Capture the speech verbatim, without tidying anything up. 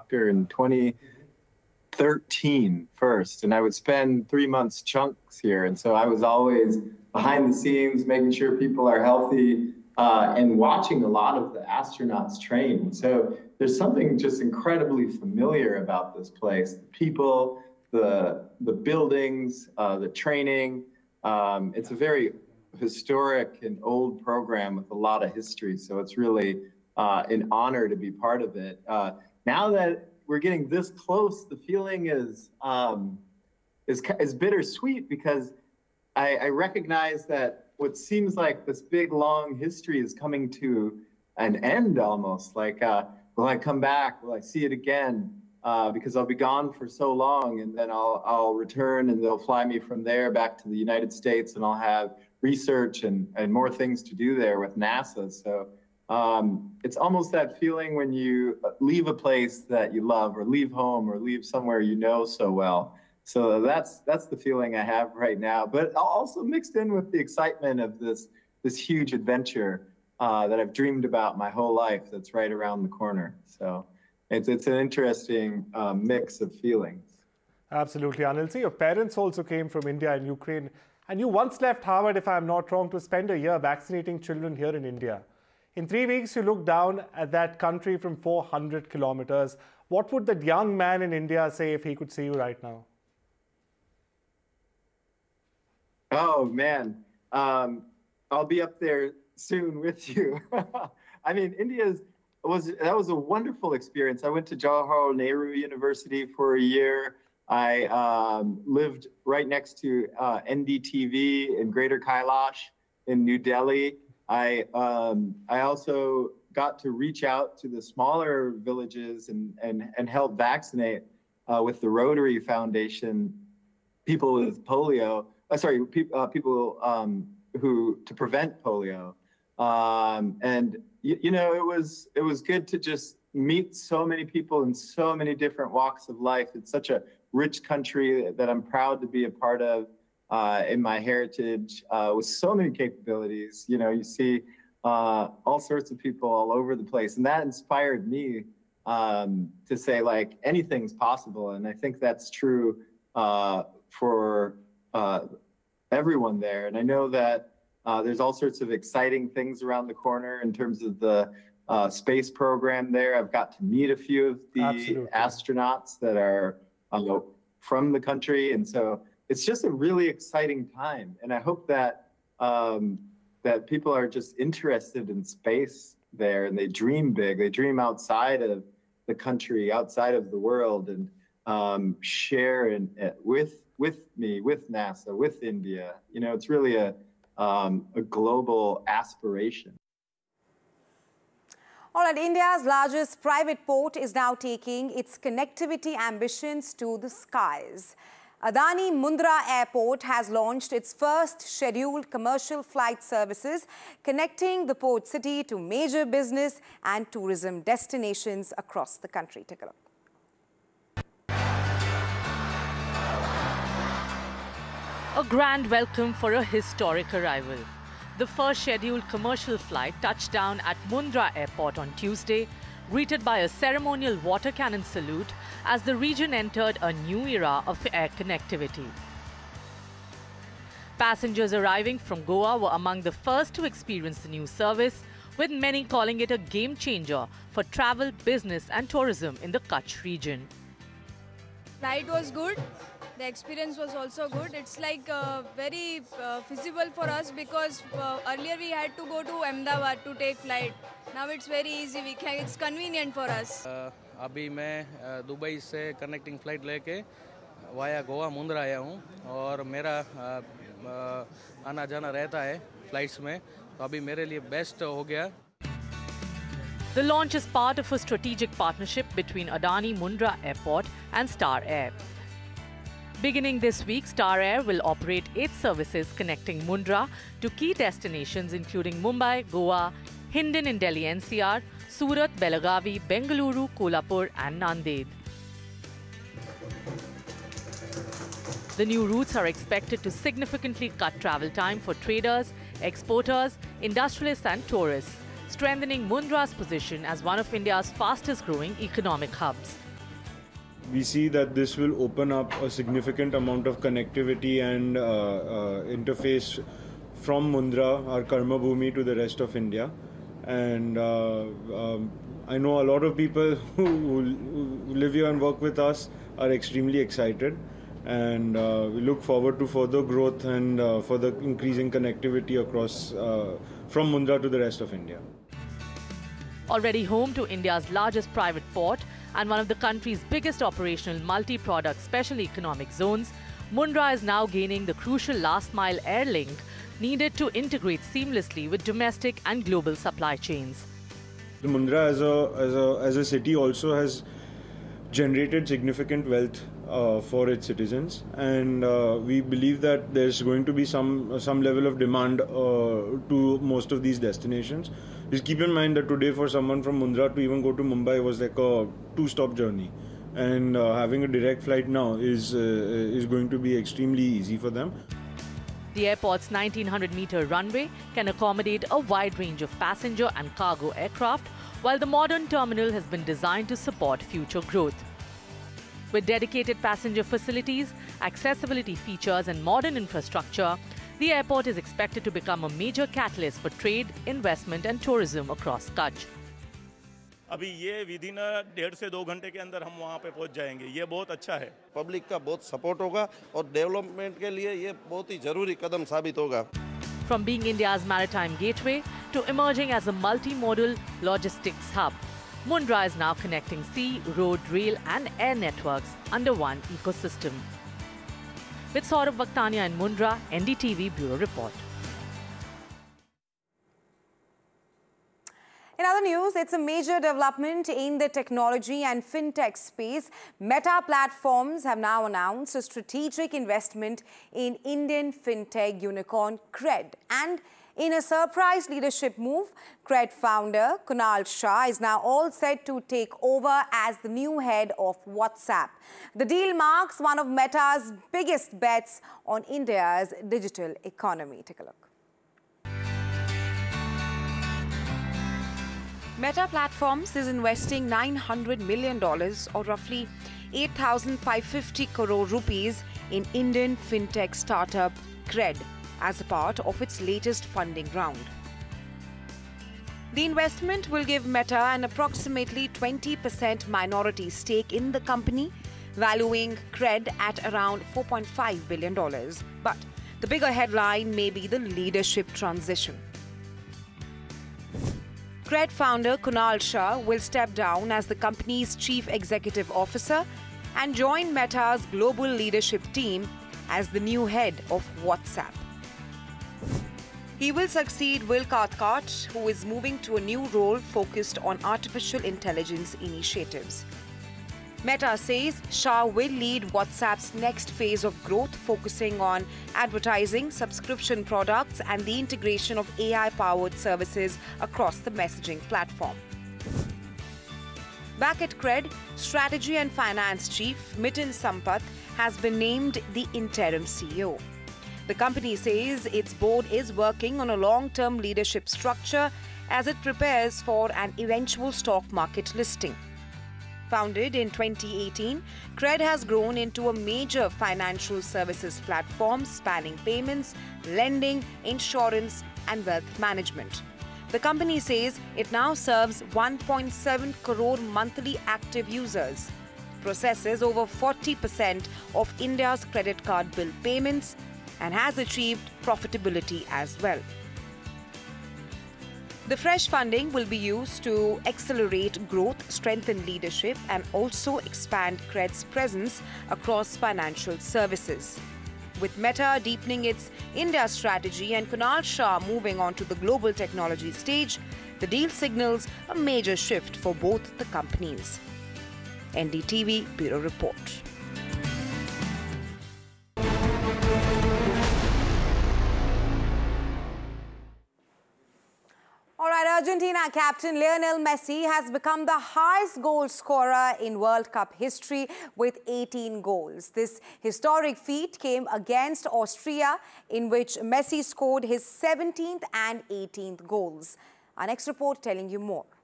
doctor in twenty thirteen first, and I would spend three months chunks here. And so I was always behind the scenes, making sure people are healthy, uh, and watching a lot of the astronauts train. So there's something just incredibly familiar about this place. The people, the, the buildings, uh, the training. Um, it's a very historic and old program with a lot of history. So it's really uh, an honor to be part of it. Uh, now that we're getting this close, the feeling is um, is, is bittersweet, because I, I recognize that what seems like this big, long history is coming to an end almost. Like, uh, will I come back? Will I see it again? Uh, because I'll be gone for so long, and then I'll, I'll return, and they'll fly me from there back to the United States, and I'll have research and, and more things to do there with NASA. So um, it's almost that feeling when you leave a place that you love, or leave home, or leave somewhere you know so well. So that's that's the feeling I have right now, but also mixed in with the excitement of this this huge adventure uh, that I've dreamed about my whole life, that's right around the corner. So it's it's an interesting uh, mix of feelings. Absolutely, Anil. See, your parents also came from India and Ukraine, and you once left Harvard, if I'm not wrong, to spend a year vaccinating children here in India. In three weeks, you looked down at that country from four hundred kilometers. What would that young man in India say if he could see you right now? Oh, man. Um, I'll be up there soon with you. I mean, India's was that was a wonderful experience. I went to Jawaharlal Nehru University for a year. I um, lived right next to uh, N D T V in Greater Kailash in New Delhi. I um, I also got to reach out to the smaller villages and and and help vaccinate uh, with the Rotary Foundation people with polio. Uh, sorry, pe uh, people um, who to prevent polio. Um, and you, you know, it was it was good to just meet so many people in so many different walks of life. It's such a rich country that I'm proud to be a part of. Uh, in my heritage, uh, with so many capabilities. You know, you see uh, all sorts of people all over the place, and that inspired me um, to say, like, anything's possible. And I think that's true uh, for uh, everyone there. And I know that uh, there's all sorts of exciting things around the corner in terms of the uh, space program there. I've got to meet a few of the Absolutely. astronauts that are uh, from the country, and so it's just a really exciting time. And I hope that um, that people are just interested in space there, and they dream big. They dream outside of the country, outside of the world, and um, share in, uh, with with me, with NASA, with India. You know, it's really a um, a global aspiration. All right, India's largest private port is now taking its connectivity ambitions to the skies. Adani Mundra Airport has launched its first scheduled commercial flight services, connecting the port city to major business and tourism destinations across the country. Take a look. A grand welcome for a historic arrival. The first scheduled commercial flight touched down at Mundra Airport on Tuesday, greeted by a ceremonial water cannon salute as the region entered a new era of air connectivity. Passengers arriving from Goa were among the first to experience the new service, with many calling it a game changer for travel, business and tourism in the Kutch region. Flight was good. The experience was also good. It's like uh, very uh, feasible for us, because uh, earlier we had to go to Ahmedabad to take flight. Now it's very easy. We can, it's convenient for us. Uh, अभी मैं Dubai से connecting flight लेके via Goa Mundra आया हूँ, और मेरा आना जाना रहता है फ्लाइट्स में, तो अभी मेरे लिए बेस्ट हो गया. The launch is part of a strategic partnership between Adani Mundra Airport and Star Air. Beginning this week, Star Air will operate eight services connecting Mundra to key destinations including Mumbai, Goa, Hindon in Delhi N C R, Surat, Belagavi, Bengaluru, Kolhapur and Nanded. The new routes are expected to significantly cut travel time for traders, exporters, industrialists and tourists, strengthening Mundra's position as one of India's fastest growing economic hubs. we see that this will open up a significant amount of connectivity and uh, uh, interface from Mundra, our Karma Bhumi, to the rest of India. And uh, um, I know a lot of people who, who live here and work with us are extremely excited. And uh, we look forward to further growth and uh, further increasing connectivity across uh, from Mundra to the rest of India. Already home to India's largest private port and one of the country's biggest operational multi-product special economic zones, Mundra is now gaining the crucial last-mile air link needed to integrate seamlessly with domestic and global supply chains. Mundra as a, as a, as a city also has generated significant wealth uh, for its citizens, and uh, we believe that there's going to be some uh, some level of demand uh, to most of these destinations. Just keep in mind that today for someone from Mundra to even go to Mumbai was like a two-stop journey, and uh, having a direct flight now is uh, is going to be extremely easy for them. The airport's nineteen hundred meter runway can accommodate a wide range of passenger and cargo aircraft, while the modern terminal has been designed to support future growth. With dedicated passenger facilities, accessibility features and modern infrastructure, the airport is expected to become a major catalyst for trade, investment and tourism across Kutch. अभी ये within डेढ़ से दो घंटे के अंदर हम वहाँ पे पहुँच जाएंगे, ये बहुत अच्छा है। पब्लिक का बहुत सपोर्ट होगा और डेवलपमेंट के लिए ये बहुत ही जरूरी कदम साबित होगा। From being India's maritime gateway to emerging as a multimodal logistics hub, Mundra is now connecting sea, road, rail and air networks under one ecosystem. With Saurabh Vaktania in Mundra, N D T V Bureau Report. In other news, it's a major development in the technology and fintech space. Meta Platforms have now announced a strategic investment in Indian fintech unicorn Cred. And in a surprise leadership move, Cred founder Kunal Shah is now all set to take over as the new head of WhatsApp. The deal marks one of Meta's biggest bets on India's digital economy. Take a look. Meta Platforms is investing nine hundred million dollars or roughly eight thousand five hundred fifty crore rupees in Indian fintech startup Cred as a part of its latest funding round. The investment will give Meta an approximately twenty percent minority stake in the company, valuing Cred at around four point five billion dollars. But the bigger headline may be the leadership transition. Cred founder Kunal Shah will step down as the company's chief executive officer and join Meta's global leadership team as the new head of WhatsApp. He will succeed Will Cathcart, who is moving to a new role focused on artificial intelligence initiatives. Meta says Shah will lead WhatsApp's next phase of growth, focusing on advertising, subscription products, and the integration of A I-powered services across the messaging platform. Back at Cred, Strategy and Finance Chief Miten Sampath has been named the interim C E O. The company says its board is working on a long-term leadership structure as it prepares for an eventual stock market listing. Founded in twenty eighteen, Cred has grown into a major financial services platform spanning payments, lending, insurance, and wealth management. The company says it now serves one point seven crore monthly active users, processes over forty percent of India's credit card bill payments, and has achieved profitability as well. The fresh funding will be used to accelerate growth, strengthen leadership, and also expand Cred's presence across financial services. With Meta deepening its India strategy and Kunal Shah moving on to the global technology stage, the deal signals a major shift for both the companies. N D T V Bureau Report. All right, Argentina captain Lionel Messi has become the highest goal scorer in World Cup history with eighteen goals. This historic feat came against Austria, in which Messi scored his seventeenth and eighteenth goals. Our next report telling you more.